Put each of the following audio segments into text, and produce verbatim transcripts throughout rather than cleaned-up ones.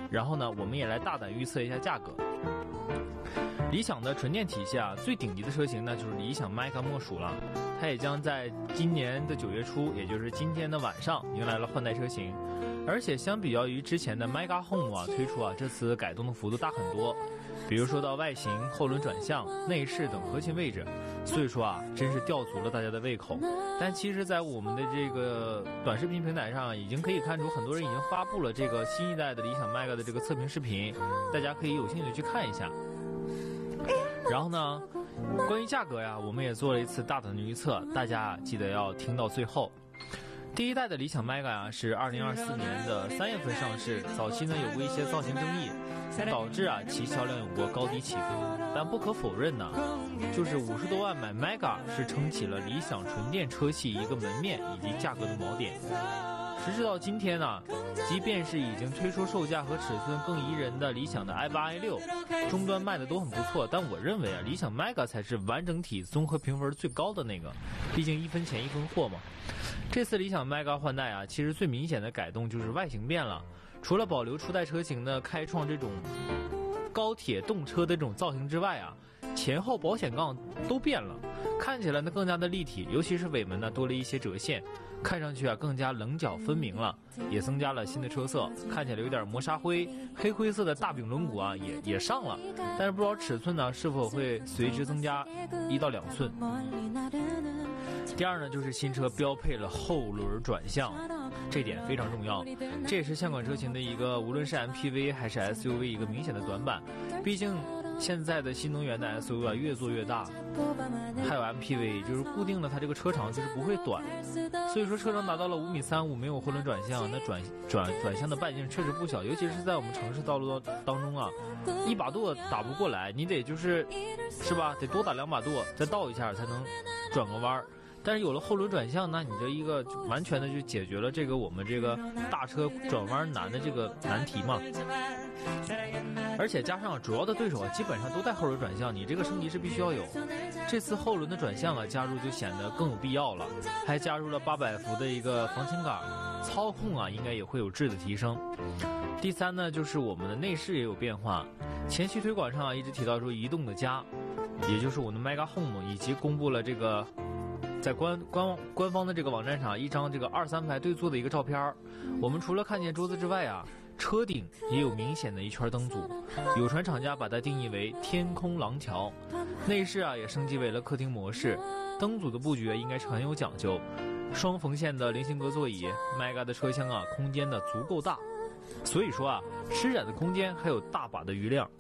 然后呢，我们也来大胆预测一下价格。理想的纯电体系啊，最顶级的车型呢就是理想 Mega 莫属了，它也将在今年的九月初，也就是今天的晚上迎来了换代车型。而且相比较于之前的 Mega Home 啊推出啊，这次改动的幅度大很多，比如说到外形、后轮转向、内饰等核心位置，所以说啊，真是吊足了大家的胃口。但其实在我们的这个短视频平台上，已经可以看出很多人已经发布了这个新一代的理想 Mega 的这个测评视频，大家可以有兴趣去看一下。然后呢，关于价格呀，我们也做了一次大胆的预测，大家记得要听到最后。第一代的理想 Mega 啊，是二零二四年的三月份上市，早期呢有过一些造型争议，导致啊其销量有过高低起伏。但不可否认呢，就是五十多万买 Mega 是撑起了理想纯电车系一个门面以及价格的锚点。时至到今天呢，即便是已经推出售价和尺寸更宜人的理想的 i 八 i 六，终端卖的都很不错，但我认为啊，理想 Mega 才是完整体综合评分最高的那个，毕竟一分钱一分货嘛。这次理想 Mega 换代啊，其实最明显的改动就是外形变了，除了保留初代车型的开创这种高铁动车的这种造型之外啊，前后保险杠都变了，看起来呢更加的立体，尤其是尾门呢多了一些折线，看上去啊更加棱角分明了，也增加了新的车色，看起来有点磨砂灰，黑灰色的大饼轮毂啊也也上了，但是不知道尺寸呢是否会随之增加一到两寸。第二呢，就是新车标配了后轮转向，这点非常重要，这也是现款车型的一个无论是 M P V 还是 S U V 一个明显的短板，毕竟现在的新能源的 S U V 啊越做越大，还有 M P V 就是固定了它这个车长就是不会短，所以说车长达到了五米三五，没有后轮转向，那转转转向的半径确实不小，尤其是在我们城市道路当中啊，一把舵打不过来，你得就是是吧，得多打两把舵再倒一下才能转个弯。但是有了后轮转向呢，你这一个就完全的就解决了这个我们这个大车转弯难的这个难题嘛。而且加上主要的对手啊，基本上都带后轮转向，你这个升级是必须要有。这次后轮的转向啊加入就显得更有必要了，还加入了八百伏的一个防倾杆，操控啊应该也会有质的提升。第三呢，就是我们的内饰也有变化，前期推广上啊一直提到说移动的家，也就是我们的 Mega Home， 以及公布了这个在官官官方的这个网站上一张这个二三排对坐的一个照片，我们除了看见桌子之外啊，车顶也有明显的一圈灯组，有传厂家把它定义为天空廊桥。内饰啊也升级为了客厅模式，灯组的布局应该是很有讲究，双缝线的菱形格座椅 ，Mega 的车厢啊空间的足够大，所以说啊施展的空间还有大把的余量。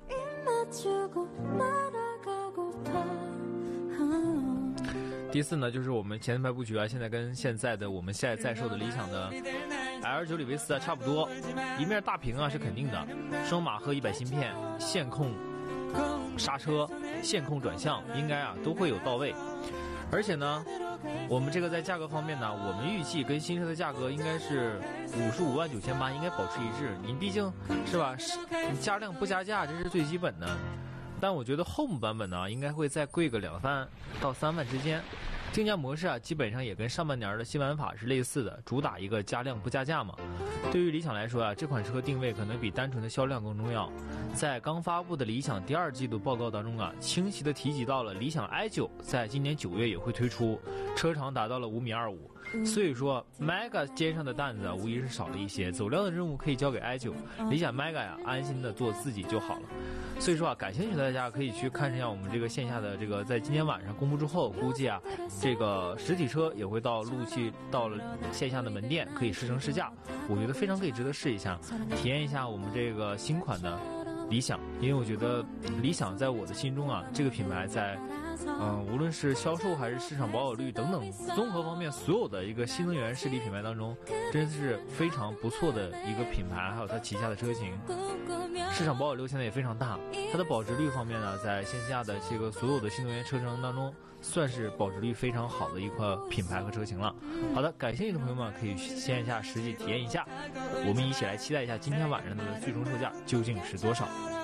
第四呢，就是我们前排布局啊，现在跟现在的我们现在在售的理想的 L 九 李维斯啊差不多，一面大屏啊是肯定的，双马赫一百芯片，线控刹车、线控转向应该啊都会有到位。而且呢，我们这个在价格方面呢，我们预计跟新车的价格应该是五十五万九千八，应该保持一致。你毕竟是吧，你加量不加价，这是最基本的。但我觉得 Home 版本呢，应该会再贵个两万到三万之间。定价模式啊，基本上也跟上半年的新玩法是类似的，主打一个加量不加价嘛。对于理想来说啊，这款车定位可能比单纯的销量更重要。在刚发布的理想第二季度报告当中啊，清晰的提及到了理想 i 九在今年九月也会推出，车长达到了五米二五。所以说 Mega 肩上的担子啊，无疑是少了一些，走量的任务可以交给 i 九，理想 Mega 呀、啊，安心的做自己就好了。所以说啊，感兴趣的大家可以去看一下我们这个线下的这个，在今天晚上公布之后，估计啊，这个实体车也会到陆续到了线下的门店，可以试乘试驾，我觉得非常可以值得试一下，体验一下我们这个新款的理想。因为我觉得理想在我的心中啊，这个品牌在嗯、呃，无论是销售还是市场保有率等等综合方面，所有的一个新能源势力品牌当中，真是非常不错的一个品牌，还有它旗下的车型。市场保有率现在也非常大，它的保值率方面呢，在线下的这个所有的新能源车程当中，算是保值率非常好的一块品牌和车型了。好的，感兴趣的朋友们可以去线下实际体验一下，我们一起来期待一下今天晚上的最终售价究竟是多少。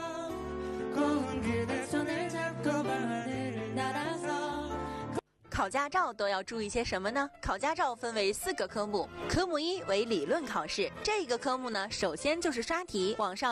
考驾照都要注意些什么呢？考驾照分为四个科目，科目一为理论考试，这个科目呢，首先就是刷题，网上